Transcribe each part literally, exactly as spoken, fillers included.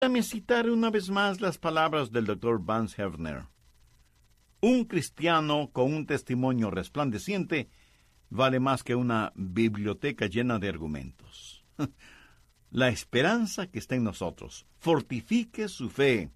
Déjame citar una vez más las palabras del doctor Vance Havner. Un cristiano con un testimonio resplandeciente vale más que una biblioteca llena de argumentos. La esperanza que está en nosotros. Fortifique su fe.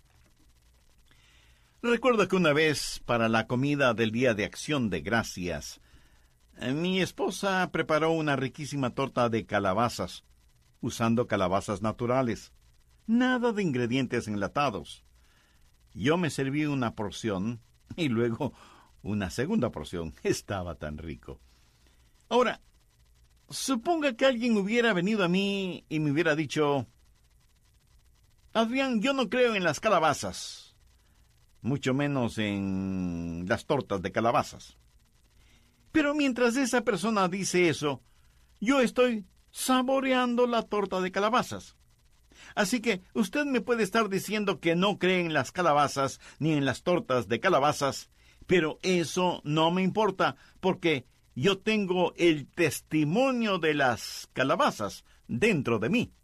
Recuerdo que una vez, para la comida del Día de Acción de Gracias, mi esposa preparó una riquísima torta de calabazas, usando calabazas naturales. Nada de ingredientes enlatados. Yo me serví una porción y luego una segunda porción. Estaba tan rico. Ahora, suponga que alguien hubiera venido a mí y me hubiera dicho: Adrián, yo no creo en las calabazas, mucho menos en las tortas de calabazas. Pero mientras esa persona dice eso, yo estoy saboreando la torta de calabazas. Así que usted me puede estar diciendo que no cree en las calabazas ni en las tortas de calabazas, pero eso no me importa, porque yo tengo el testimonio de las calabazas dentro de mí.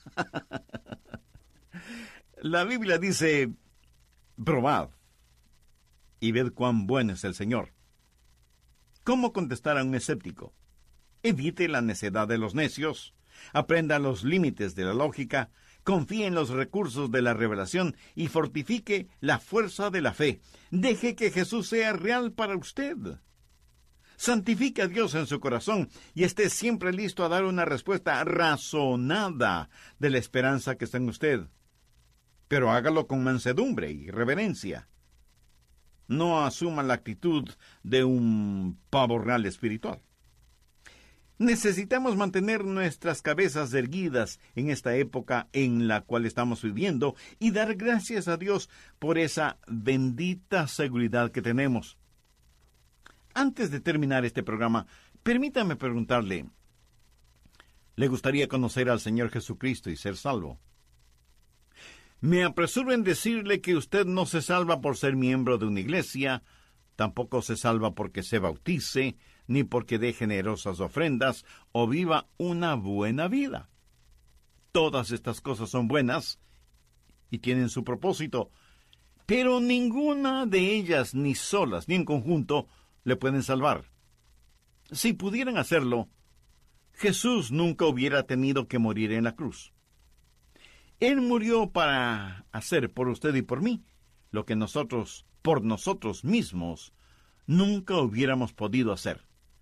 La Biblia dice: probad y ved cuán bueno es el Señor. ¿Cómo contestar a un escéptico? Evite la necedad de los necios, aprenda los límites de la lógica, confíe en los recursos de la revelación y fortifique la fuerza de la fe. Deje que Jesús sea real para usted. Santifique a Dios en su corazón y esté siempre listo a dar una respuesta razonada de la esperanza que está en usted. Pero hágalo con mansedumbre y reverencia. No asuma la actitud de un pavo real espiritual. Necesitamos mantener nuestras cabezas erguidas en esta época en la cual estamos viviendo y dar gracias a Dios por esa bendita seguridad que tenemos. Antes de terminar este programa, permítame preguntarle: ¿le gustaría conocer al Señor Jesucristo y ser salvo? Me apresuro en decirle que usted no se salva por ser miembro de una iglesia, tampoco se salva porque se bautice, ni porque dé generosas ofrendas o viva una buena vida. Todas estas cosas son buenas y tienen su propósito, pero ninguna de ellas, ni solas ni en conjunto, le pueden salvar. Si pudieran hacerlo, Jesús nunca hubiera tenido que morir en la cruz. Él murió para hacer por usted y por mí lo que nosotros, por nosotros mismos, nunca hubiéramos podido hacer: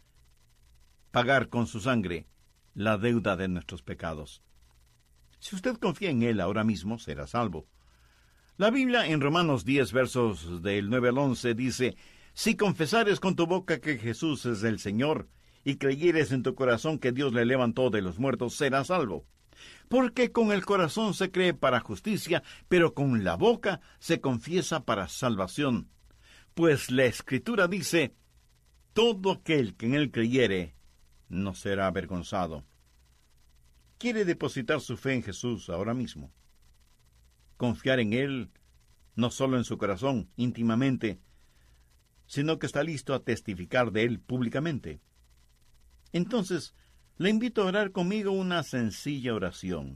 pagar con su sangre la deuda de nuestros pecados. Si usted confía en Él ahora mismo, será salvo. La Biblia en Romanos diez, versos del nueve al once, dice: si confesares con tu boca que Jesús es el Señor, y creyeres en tu corazón que Dios le levantó de los muertos, serás salvo. Porque con el corazón se cree para justicia, pero con la boca se confiesa para salvación. Pues la Escritura dice: todo aquel que en Él creyere no será avergonzado. ¿Quiere depositar su fe en Jesús ahora mismo? Confiar en Él, no solo en su corazón, íntimamente, sino que está listo a testificar de Él públicamente. Entonces, le invito a orar conmigo una sencilla oración.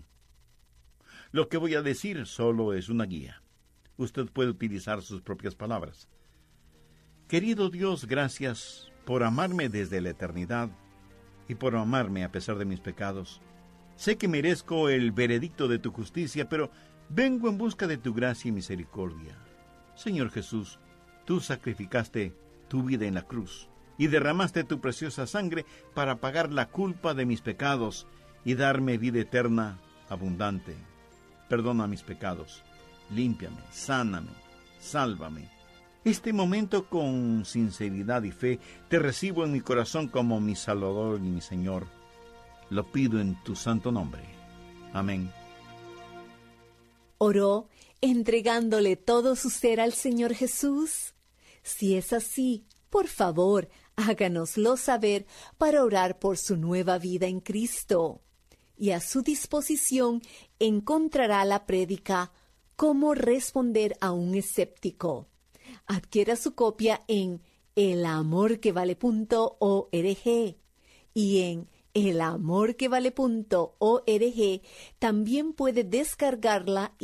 Lo que voy a decir solo es una guía. Usted puede utilizar sus propias palabras. Querido Dios, gracias por amarme desde la eternidad y por amarme a pesar de mis pecados. Sé que merezco el veredicto de tu justicia, pero vengo en busca de tu gracia y misericordia. Señor Jesús, tú sacrificaste tu vida en la cruz y derramaste tu preciosa sangre para pagar la culpa de mis pecados y darme vida eterna abundante. Perdona mis pecados, límpiame, sáname, sálvame. Este momento, con sinceridad y fe, te recibo en mi corazón como mi Salvador y mi Señor. Lo pido en tu santo nombre. Amén. ¿Oró entregándole todo su ser al Señor Jesús? Si es así, por favor, háganoslo saber para orar por su nueva vida en Cristo. Y a su disposición encontrará la prédica «Cómo responder a un escéptico». Adquiera su copia en el amor que vale punto org y en el amor que vale punto org también puede descargarla